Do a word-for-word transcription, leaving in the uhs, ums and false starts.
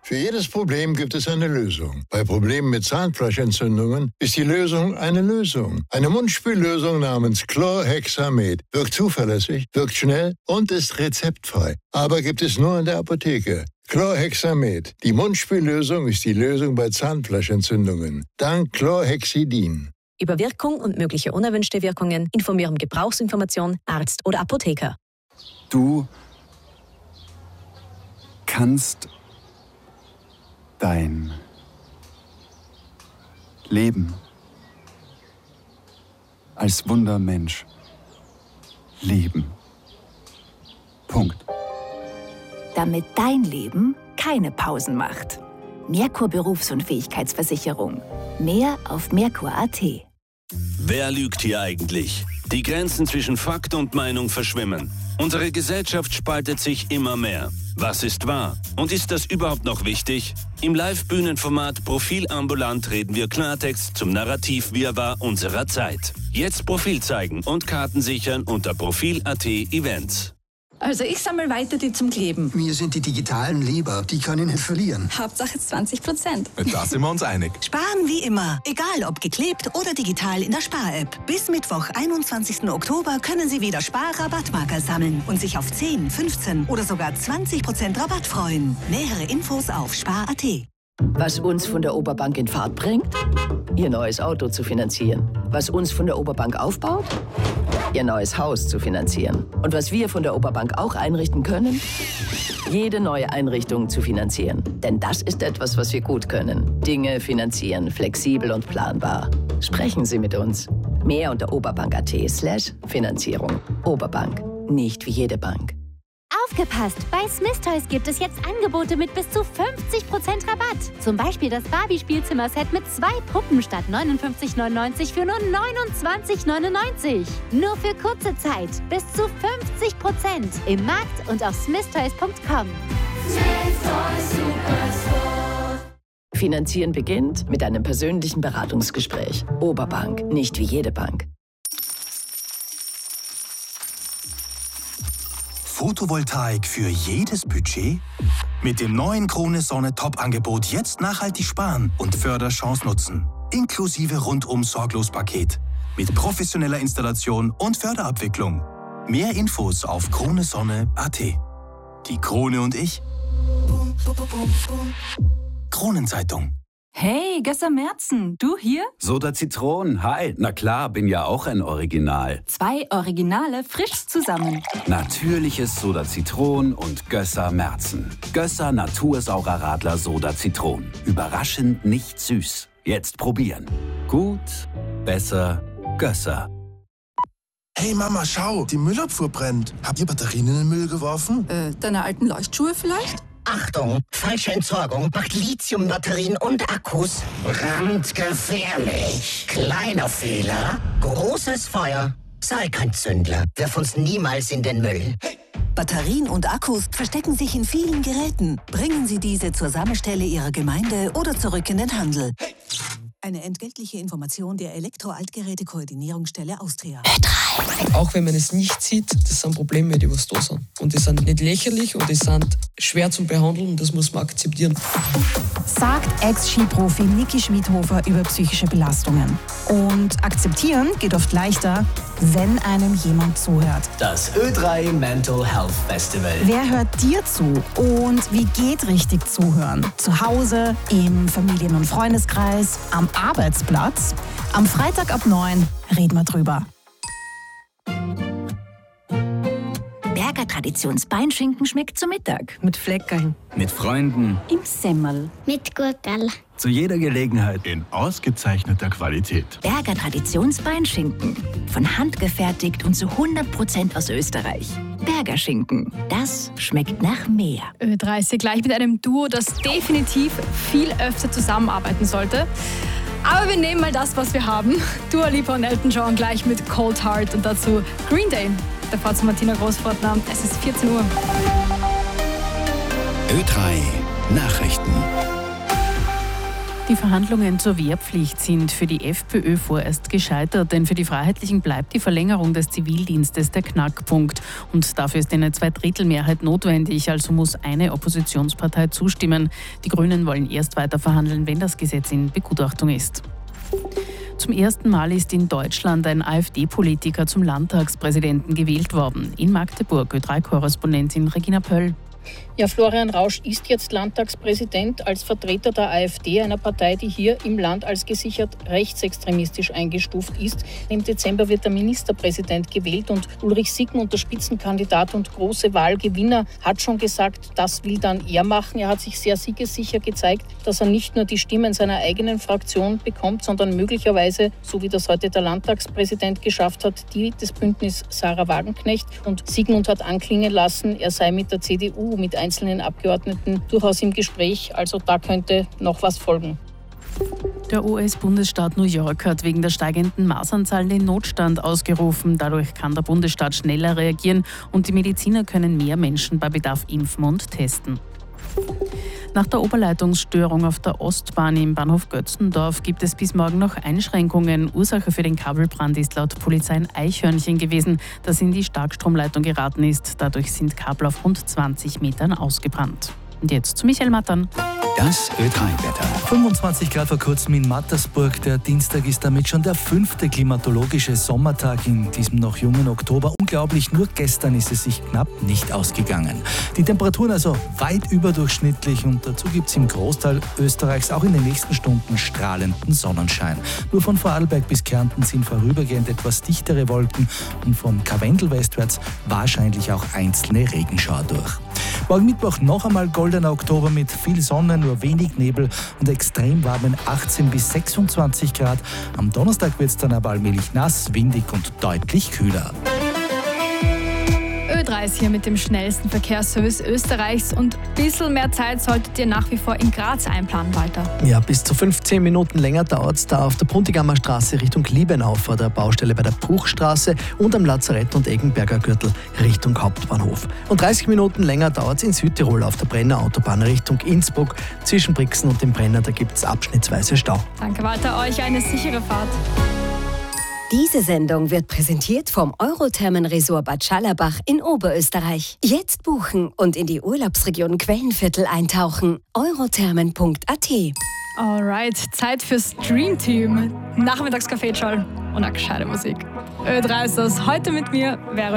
Für jedes Problem gibt es eine Lösung. Bei Problemen mit Zahnfleischentzündungen ist die Lösung eine Lösung. Eine Mundspüllösung namens Chlorhexamed wirkt zuverlässig, wirkt schnell und ist rezeptfrei. Aber gibt es nur in der Apotheke. Chlorhexamed. Die Mundspüllösung ist die Lösung bei Zahnfleischentzündungen. Dank Chlorhexidin. Über Wirkung und mögliche unerwünschte Wirkungen informieren Gebrauchsinformation, Arzt oder Apotheker. Du kannst dein Leben als Wundermensch leben. Punkt. Damit dein Leben keine Pausen macht. Merkur Berufsunfähigkeitsversicherung. Mehr auf merkur punkt a t. Wer lügt hier eigentlich? Die Grenzen zwischen Fakt und Meinung verschwimmen. Unsere Gesellschaft spaltet sich immer mehr. Was ist wahr? Und ist das überhaupt noch wichtig? Im Live-Bühnenformat Profil ambulant reden wir Klartext zum Narrativ-Wirrwarr unserer Zeit. Jetzt Profil zeigen und Karten sichern unter profil punkt a t Events. Also ich sammle weiter die zum Kleben. Mir sind die digitalen lieber. Die kann ich nicht verlieren. Hauptsache zwanzig Prozent. Da sind wir uns einig. Sparen wie immer. Egal ob geklebt oder digital in der Spar-App. Bis Mittwoch, einundzwanzigsten Oktober, können Sie wieder Spar-Rabattmarker sammeln und sich auf zehn, fünfzehn oder sogar zwanzig Prozent Rabatt freuen. Nähere Infos auf spar punkt a t. Was uns von der Oberbank in Fahrt bringt? Ihr neues Auto zu finanzieren. Was uns von der Oberbank aufbaut? Ihr neues Haus zu finanzieren. Und was wir von der Oberbank auch einrichten können? Jede neue Einrichtung zu finanzieren. Denn das ist etwas, was wir gut können. Dinge finanzieren, flexibel und planbar. Sprechen Sie mit uns. Mehr unter oberbank punkt a t slash Finanzierung. Oberbank. Nicht wie jede Bank. Aufgepasst! Bei Smith Toys gibt es jetzt Angebote mit bis zu fünfzig Prozent Rabatt. Zum Beispiel das Barbie-Spielzimmer-Set mit zwei Puppen statt neunundfünfzig neunundneunzig für nur neunundzwanzig neunundneunzig. Nur für kurze Zeit. Bis zu fünfzig Prozent im Markt und auf smith toys punkt com. Smith Toys Superstore. Finanzieren beginnt mit einem persönlichen Beratungsgespräch. Oberbank. Nicht wie jede Bank. Photovoltaik für jedes Budget? Mit dem neuen Krone Sonne Top-Angebot jetzt nachhaltig sparen und Förderchance nutzen. Inklusive Rundum-Sorglos-Paket. Mit professioneller Installation und Förderabwicklung. Mehr Infos auf krone sonne punkt a t. Die Krone und ich. Kronenzeitung. Hey, Gösser Merzen, du hier? Soda Zitron, hi. Na klar, bin ja auch ein Original. Zwei Originale frisch zusammen. Natürliches Soda Zitron und Gösser Merzen. Gösser Natursaurer Radler Soda Zitron. Überraschend nicht süß. Jetzt probieren. Gut, besser, Gösser. Hey Mama, schau, die Müllabfuhr brennt. Habt ihr Batterien in den Müll geworfen? Äh, deine alten Leuchtschuhe vielleicht? Achtung, falsche Entsorgung macht Lithiumbatterien und Akkus brandgefährlich. Kleiner Fehler, großes Feuer. Sei kein Zündler, wirf uns niemals in den Müll. Hey. Batterien und Akkus verstecken sich in vielen Geräten. Bringen Sie diese zur Sammelstelle Ihrer Gemeinde oder zurück in den Handel. Hey. Eine entgeltliche Information der Elektro-Altgeräte-Koordinierungsstelle Austria. Auch wenn man es nicht sieht, das sind Probleme, die was da sind. Und die sind nicht lächerlich und die sind schwer zu behandeln und das muss man akzeptieren. Sagt Ex-Skiprofi Niki Schmidhofer über psychische Belastungen. Und akzeptieren geht oft leichter, wenn einem jemand zuhört. Das Ö drei Mental Health Festival. Wer hört dir zu und wie geht richtig zuhören? Zu Hause, im Familien- und Freundeskreis, am Arbeitsplatz. Am Freitag ab neun reden wir drüber. Berger Traditionsbeinschinken schmeckt zu Mittag. Mit Fleckerl. Mit Freunden. Im Semmel. Mit Gurkel. Zu jeder Gelegenheit. In ausgezeichneter Qualität. Berger Traditionsbeinschinken. Von Hand gefertigt und zu hundert Prozent aus Österreich. Berger Schinken. Das schmeckt nach mehr. Ö dreißig gleich mit einem Duo, das definitiv viel öfter zusammenarbeiten sollte. Aber wir nehmen mal das, was wir haben. Dua Lipa und Elton John gleich mit Cold Heart und dazu Green Day. Der Fahrt zu Martina Großfortner. Es ist vierzehn Uhr. Ö drei Nachrichten. Die Verhandlungen zur Wehrpflicht sind für die FPÖ vorerst gescheitert, denn für die Freiheitlichen bleibt die Verlängerung des Zivildienstes der Knackpunkt. Und dafür ist eine Zweidrittelmehrheit notwendig, also muss eine Oppositionspartei zustimmen. Die Grünen wollen erst weiter verhandeln, wenn das Gesetz in Begutachtung ist. Zum ersten Mal ist in Deutschland ein AfD-Politiker zum Landtagspräsidenten gewählt worden. In Magdeburg, Ö drei Korrespondentin Regina Pöll. Ja, Florian Rausch ist jetzt Landtagspräsident als Vertreter der AfD, einer Partei, die hier im Land als gesichert rechtsextremistisch eingestuft ist. Im Dezember wird der Ministerpräsident gewählt und Ulrich Siegmund, der Spitzenkandidat und große Wahlgewinner, hat schon gesagt, das will dann er machen. Er hat sich sehr siegessicher gezeigt, dass er nicht nur die Stimmen seiner eigenen Fraktion bekommt, sondern möglicherweise, so wie das heute der Landtagspräsident geschafft hat, die des Bündnis Sarah Wagenknecht. Und Siegmund hat anklingen lassen, er sei mit der C D U, mit einzelnen Abgeordneten durchaus im Gespräch. Also da könnte noch was folgen. Der U S-Bundesstaat New York hat wegen der steigenden Maßanzahl den Notstand ausgerufen. Dadurch kann der Bundesstaat schneller reagieren und die Mediziner können mehr Menschen bei Bedarf impfen und testen. Nach der Oberleitungsstörung auf der Ostbahn im Bahnhof Götzendorf gibt es bis morgen noch Einschränkungen. Ursache für den Kabelbrand ist laut Polizei ein Eichhörnchen gewesen, das in die Starkstromleitung geraten ist. Dadurch sind Kabel auf rund zwanzig Metern ausgebrannt. Und jetzt zu Michael Mattern. Das Ö drei Wetter. fünfundzwanzig Grad vor kurzem in Mattersburg. Der Dienstag ist damit schon der fünfte klimatologische Sommertag in diesem noch jungen Oktober. Unglaublich, nur gestern ist es sich knapp nicht ausgegangen. Die Temperaturen also weit überdurchschnittlich und dazu gibt es im Großteil Österreichs auch in den nächsten Stunden strahlenden Sonnenschein. Nur von Vorarlberg bis Kärnten sind vorübergehend etwas dichtere Wolken und vom Karwendel westwärts wahrscheinlich auch einzelne Regenschauer durch. Morgen Mittwoch noch einmal goldener Oktober mit viel Sonne, nur wenig Nebel und extrem warmen achtzehn bis sechsundzwanzig Grad. Am Donnerstag wird es dann aber allmählich nass, windig und deutlich kühler. Ö drei ist hier mit dem schnellsten Verkehrsservice Österreichs und ein bisschen mehr Zeit solltet ihr nach wie vor in Graz einplanen, Walter. Ja, bis zu fünfzehn Minuten länger dauert es da auf der Puntigammer Straße Richtung Liebenau vor der Baustelle bei der Bruchstraße und am Lazarett- und Eggenberger Gürtel Richtung Hauptbahnhof. Und dreißig Minuten länger dauert es in Südtirol auf der Brenner Autobahn Richtung Innsbruck. Zwischen Brixen und dem Brenner, da gibt es abschnittsweise Stau. Danke, Walter. Euch eine sichere Fahrt. Diese Sendung wird präsentiert vom Eurothermen-Resort Bad Schallerbach in Oberösterreich. Jetzt buchen und in die Urlaubsregion Quellenviertel eintauchen. eurothermen punkt a t. Alright, Zeit fürs Dream Team. Nachmittagscafé-Schall und eine gescheite Musik. Ö drei ist das. Heute mit mir, Vero